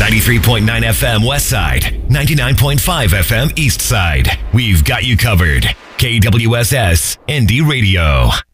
93.9 FM West Side, 99.5 FM East Side. We've got you covered. KWSS Indie Radio.